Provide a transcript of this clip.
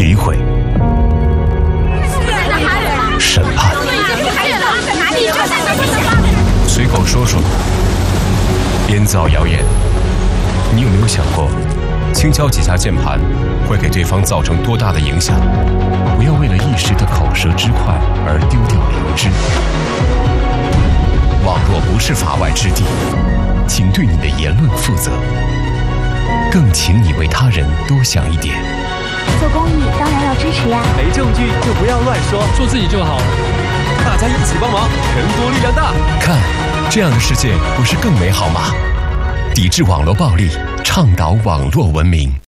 诋毁、审判，随口说说，编造谣言。你有没有想过，轻敲几下键盘会给对方造成多大的影响？不要为了一时的口舌之快而丢掉良知。网络不是法外之地，请对你的言论负责，更请你为他人多想一点。 做公益当然要支持呀， 没证据就不要乱说， 做自己就好了。 大家一起帮忙，人多力量大。 看，这样的世界不是更美好吗？抵制网络暴力，倡导网络文明。